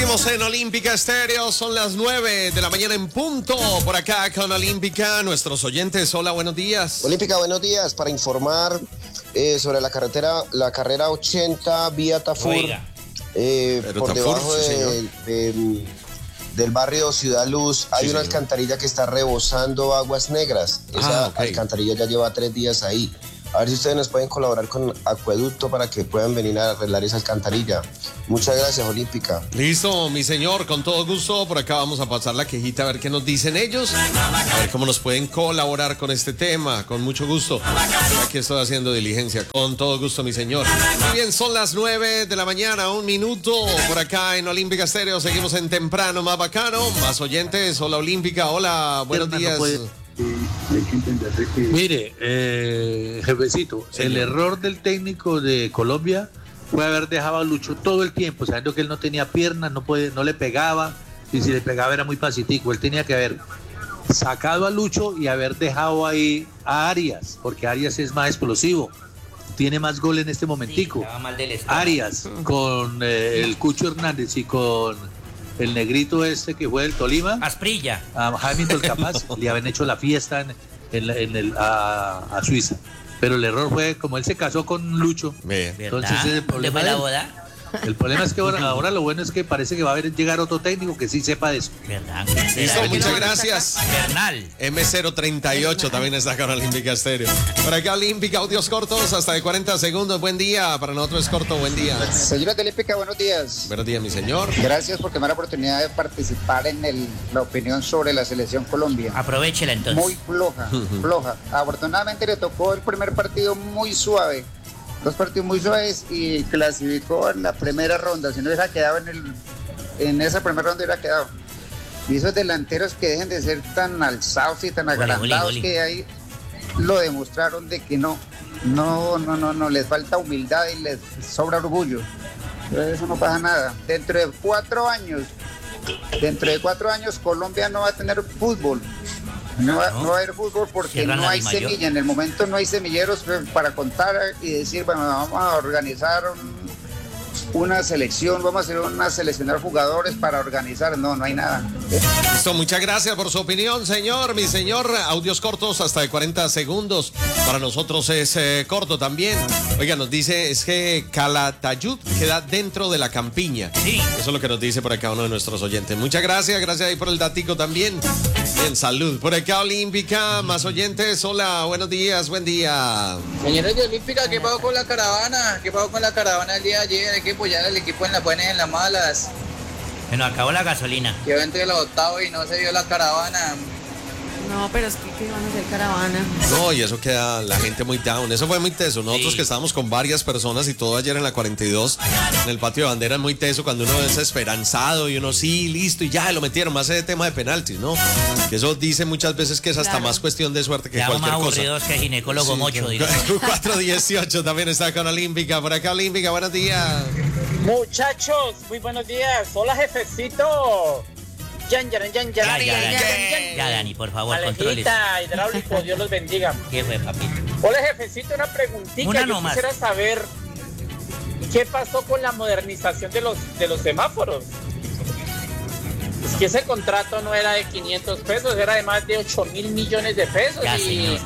Seguimos en Olímpica Estéreo, son las 9 de la mañana en punto, por acá con Olímpica, nuestros oyentes, hola, buenos días. Olímpica, buenos días, para informar sobre la carrera 80 vía Tafur, por Tafur, debajo del barrio Ciudad Luz, hay una alcantarilla que está rebosando aguas negras, esa alcantarilla ya lleva 3 días ahí. A ver si ustedes nos pueden colaborar con Acueducto para que puedan venir a arreglar esa alcantarilla. Muchas gracias, Olímpica. Listo, mi señor, con todo gusto. Por acá vamos a pasar la quejita a ver qué nos dicen ellos. A ver cómo nos pueden colaborar con este tema. Con mucho gusto. Aquí estoy haciendo diligencia. Con todo gusto, mi señor. Muy bien, son las 9 de la mañana, 1 minuto. Por acá en Olímpica Estéreo. Seguimos en temprano, más bacano. Más oyentes. Hola, Olímpica. Hola, buenos días. Mire, jefecito, el error del técnico de Colombia fue haber dejado a Lucho todo el tiempo, sabiendo que él no tenía piernas, no le pegaba, y si le pegaba era muy pacífico. Él tenía que haber sacado a Lucho y haber dejado ahí a Arias, porque Arias es más explosivo, tiene más gol en este momentico. Arias con el Cucho Hernández y con el negrito este que fue del Tolima, Asprilla, a Hamilton Capaz, le habían hecho la fiesta a Suiza. Pero el error fue, como él se casó con Lucho, entonces el problema fue la boda. El problema es que ahora lo bueno es que parece que va a llegar otro técnico que sí sepa de eso. ¿Verdad? Listo, muchas gracias. Bernal. M038 también está con Olímpica Estéreo. Por acá Olímpica, audios cortos hasta de 40 segundos. Buen día, para nosotros es corto, buen día. Señora de Olímpica, buenos días. Buenos días, mi señor. Gracias por tener la oportunidad de participar en la opinión sobre la selección Colombia. Aprovechela entonces. Muy floja. Afortunadamente le tocó el primer partido muy suave. 2 partidos muy suaves y clasificó en la primera ronda. Si no hubiera quedado en esa primera ronda, hubiera quedado. Y esos delanteros que dejen de ser tan alzados y tan agrandados que hay, lo demostraron de que no, les falta humildad y les sobra orgullo. Entonces eso no pasa nada. Dentro de 4 años, Colombia no va a tener fútbol. No va a haber fútbol porque no hay semilla. En el momento no hay semilleros para contar y decir, bueno, vamos a organizar una selección, vamos a hacer seleccionar jugadores para organizar. No hay nada. Listo, muchas gracias por su opinión, señor. Mi señor, audios cortos hasta de 40 segundos. Para nosotros es corto también. Oiga, nos dice, es que Calatayud queda dentro de la campiña. Sí. Eso es lo que nos dice por acá uno de nuestros oyentes. Muchas gracias ahí por el datico también. Bien, salud. Por acá Olímpica, más oyentes. Hola, buenos días, buen día. Señores de Olímpica, ¿qué pasó con la caravana? ¿Qué pasó con la caravana el día de ayer? Hay que apoyar al equipo en las buenas y en las malas. Bueno, acabó la gasolina. Quedó entre los octavos y no se vio la caravana. No, pero es que van a hacer caravana. No, y eso queda la gente muy down. Eso fue muy teso. Nosotros que estábamos con varias personas y todo ayer en la 42, en el patio de bandera, es muy teso cuando uno es esperanzado y uno sí, listo, y ya lo metieron. Más ese tema de penaltis, ¿no? Que eso dice muchas veces que es hasta más cuestión de suerte que ya cualquier más cosa. Aburridos que ginecólogo mocho. 418 también está con Olímpica. Por acá Olímpica, buenos días. Muchachos, muy buenos días. Hola, jefecito. Ya, Dani, por favor, controles. Alejita, hidráulico, Dios los bendiga. ¿Qué fue, papito? Hola, jefecito, una preguntita. Yo quisiera saber qué pasó con la modernización de los semáforos. Es que ese contrato no era de 500 pesos, era de más de 8.000 millones de pesos. Ya,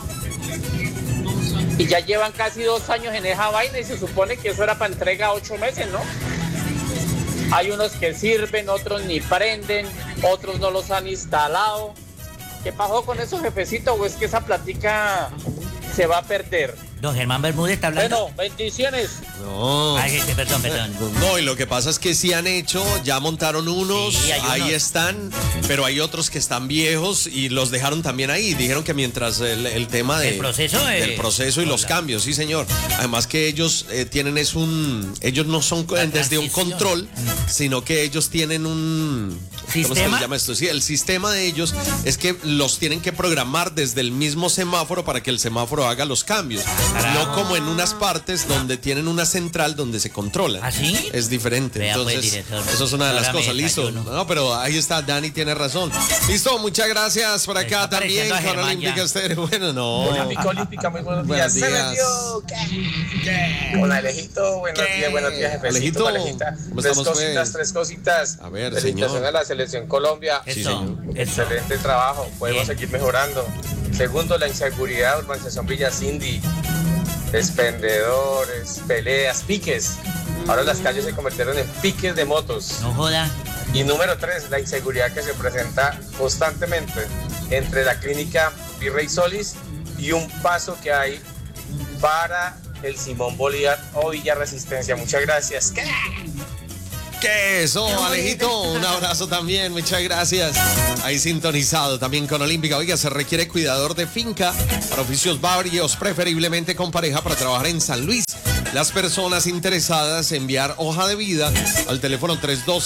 y ya llevan casi 2 años en esa vaina y se supone que eso era para entrega 8 meses, ¿no? Hay unos que sirven, otros ni prenden, otros no los han instalado. ¿Qué pasó con eso, jefecito? ¿O es que esa plática se va a perder? Don Germán Bermúdez está hablando. Bueno, bendiciones. No. Ay, perdón. No, y lo que pasa es que sí han hecho, ya montaron unos, sí, ahí están, pero hay otros que están viejos y los dejaron también ahí. Dijeron que mientras el tema del proceso y los cambios, sí, señor. Además que ellos tienen ellos no son desde un control, sino que ellos tienen ¿Cómo se llama esto? Sí, el sistema de ellos es que los tienen que programar desde el mismo semáforo para que el semáforo haga los cambios. No como en unas partes donde tienen una central donde se controla. ¿Ah, sí? Es diferente. Vea, pues, entonces, director, eso es una de las ahora me cosas. Listo. desayuno. No, pero ahí está, Dani tiene razón. Listo, muchas gracias por acá Está también pareciendo a con Germán Olímpica ya. Estéreo. Bueno, no. Olímpica, muy buenos días. Buenos días. Se metió. ¿Qué? Hola, Alejito. Buenos días, jefecito. Alejito, ¿cómo estamos, pues? Tres cositas. A ver, Felicitaciones señor. a la Selección Colombia. Eso. Excelente trabajo. Podemos Bien. seguir mejorando. Segundo, la inseguridad, urbanización Villa Cindy. Expendedores, peleas, piques. Ahora las calles se convirtieron en piques de motos. No joda. Y número 3, la inseguridad que se presenta constantemente entre la clínica Virrey Solís y un paso que hay para el Simón Bolívar o Villa Resistencia. Muchas gracias. ¿Qué eso, Alejito? Un abrazo también, muchas gracias. Ahí sintonizado también con Olímpica. Oiga, se requiere cuidador de finca para oficios varios, preferiblemente con pareja, para trabajar en San Luis. Las personas interesadas enviar hoja de vida al teléfono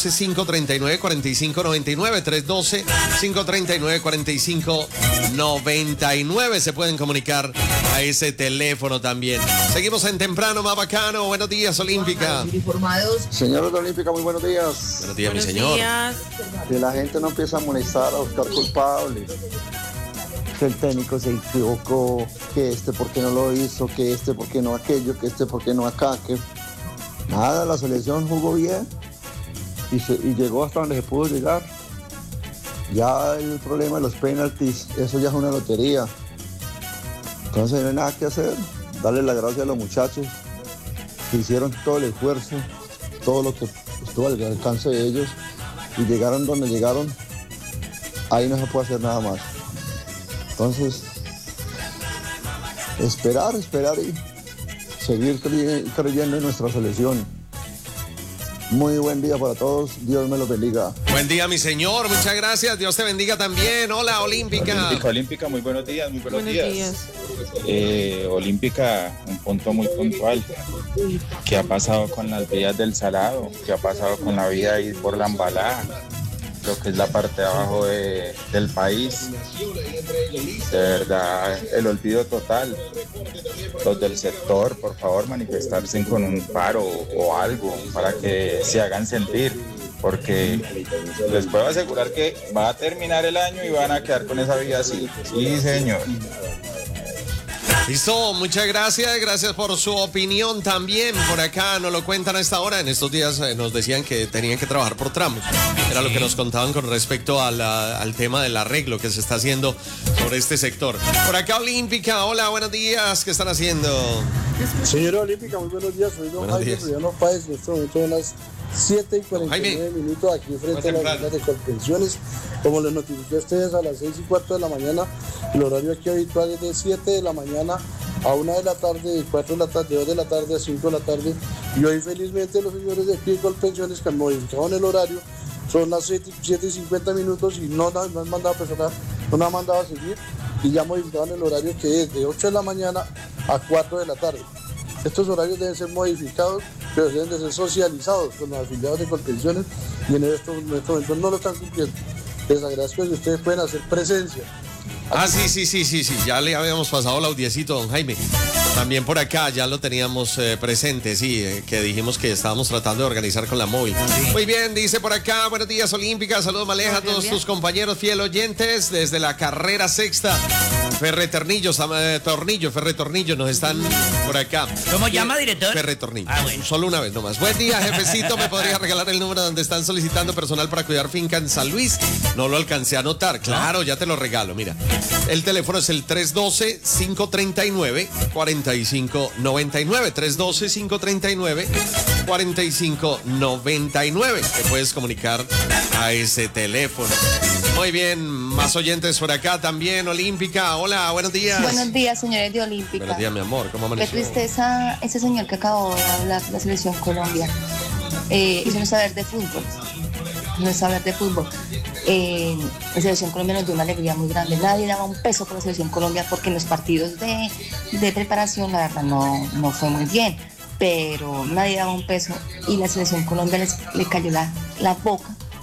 312-539-4599, 312-539-4599. Se pueden comunicar a ese teléfono también. Seguimos en Temprano, más bacano. Buenos días, Olímpica. Señores de Olímpica, muy buenos días. Buenos días, mi Buenos señor. días. Que la gente no empieza a molestar, a buscar culpables. Que el técnico se equivocó, que por qué no lo hizo, que por qué no aquello, que por qué no acá, que nada, la selección jugó bien y llegó hasta donde se pudo llegar. Ya el problema de los penaltis, eso ya es una lotería. Entonces no hay nada que hacer, darle las gracias a los muchachos que hicieron todo el esfuerzo, todo lo que estuvo al alcance de ellos y llegaron donde llegaron. Ahí no se puede hacer nada más. Entonces, esperar y seguir creyendo en nuestra selección. Muy buen día para todos, Dios me los bendiga. Buen día, mi señor, muchas gracias, Dios te bendiga también. Hola, Olímpica. Olímpica, muy buenos días, Olímpica, un punto muy puntual. ¿Qué ha pasado con las vías del Salado? ¿Qué ha pasado con la vía ahí por la Embalada? Lo que es la parte de abajo del país. De verdad, el olvido total. Los del sector, por favor, manifestarse con un paro o algo para que se hagan sentir, porque les puedo asegurar que va a terminar el año y van a quedar con esa vía así. Sí, señor. Listo, muchas gracias por su opinión también. Por acá nos lo cuentan a esta hora. En estos días nos decían que tenían que trabajar por tramos. Era lo que nos contaban con respecto al tema del arreglo que se está haciendo sobre este sector. Por acá, Olímpica, hola, buenos días, ¿qué están haciendo? Señora Olímpica, muy buenos días, soy don Jaime Juliano Páez. En este momento son las 7:49 aquí frente a las oficinas de Colpensiones. Como les notifiqué a ustedes, a las 6:15 de la mañana, el horario aquí habitual es de 7 de la mañana a 1 de la tarde, de 4 de la tarde, de 2 de la tarde a 5 de la tarde. Y hoy felizmente los señores de aquí de Colpensiones que han modificado el horario, son las 7:50 y no han mandado personal, no han mandado a seguir y ya modificaron el horario que es de 8 de la mañana a 4 de la tarde. Estos horarios deben ser modificados, pero deben de ser socializados con los afiliados de Colpensiones y en estos momentos no lo están cumpliendo. Les agradezco si ustedes pueden hacer presencia. Sí, ya le habíamos pasado el audiecito, don Jaime. También por acá ya lo teníamos presente, que dijimos que estábamos tratando de organizar con la móvil. Sí. Muy bien, dice por acá, buenos días, Olímpica, saludos, Maleja, a todos tus compañeros fiel oyentes desde la carrera sexta. Ferretornillo nos están por acá. ¿Cómo llama, director? Ferretornillo. Bueno. Solo una vez nomás. Buen día, jefecito, ¿me podría regalar el número donde están solicitando personal para cuidar finca en San Luis? No lo alcancé a anotar. Claro, ya te lo regalo, mira. El teléfono es el 312-539-4599. 312-539-4599. Te puedes comunicar a ese teléfono. Muy bien, más oyentes por acá también, Olímpica. Hola, buenos días. Buenos días, señores de Olímpica. Buenos días, mi amor, ¿cómo amaneció? Qué tristeza ese señor que acabó de hablar de la Selección Colombia. Eso no es saber de fútbol. No es hablar de fútbol. La Selección Colombia nos dio una alegría muy grande. Nadie daba un peso por la Selección Colombia porque en los partidos de preparación, la verdad, no fue muy bien. Pero nadie daba un peso y la Selección Colombia le cayó la boca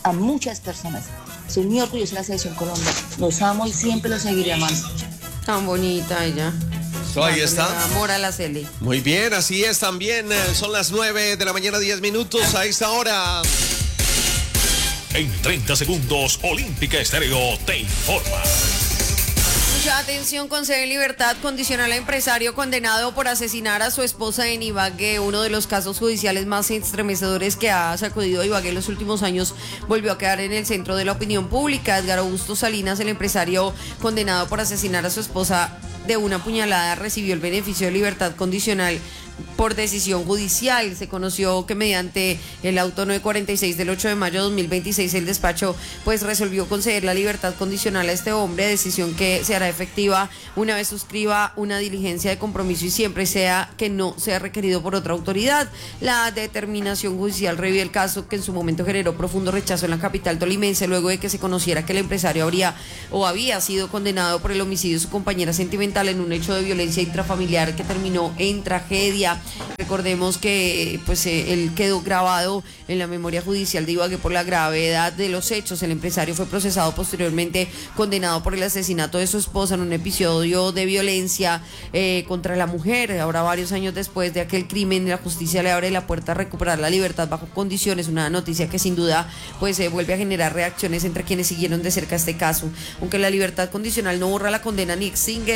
a muchas personas. Soy muy orgullosa de la Selección Colombia. Los amo y siempre los seguiré amando. Tan bonita ella. Ahí está. Amor a la Cele. Muy bien, así es también. Son las 9 de la mañana, 10 minutos a esta hora. En 30 segundos, Olímpica Estéreo te informa. Mucha atención, concede en libertad condicional a empresario condenado por asesinar a su esposa en Ibagué. Uno de los casos judiciales más estremecedores que ha sacudido a Ibagué en los últimos años volvió a quedar en el centro de la opinión pública. Edgar Augusto Salinas, el empresario condenado por asesinar a su esposa de una puñalada, recibió el beneficio de libertad condicional por decisión judicial. Se conoció que mediante el auto 946 del 8 de mayo de 2026 el despacho pues resolvió conceder la libertad condicional a este hombre, decisión que se hará efectiva una vez suscriba una diligencia de compromiso y siempre sea que no sea requerido por otra autoridad. La determinación judicial revió el caso que en su momento generó profundo rechazo en la capital tolimense luego de que se conociera que el empresario había sido condenado por el homicidio de su compañera sentimental en un hecho de violencia intrafamiliar que terminó en tragedia. Recordemos que pues él quedó grabado en la memoria judicial de Ibagué por la gravedad de los hechos. El empresario fue procesado posteriormente, condenado por el asesinato de su esposa en un episodio de violencia contra la mujer. Ahora, varios años después de aquel crimen, la justicia le abre la puerta a recuperar la libertad bajo condiciones. Una noticia que sin duda pues vuelve a generar reacciones entre quienes siguieron de cerca este caso. Aunque la libertad condicional no borra la condena ni extingue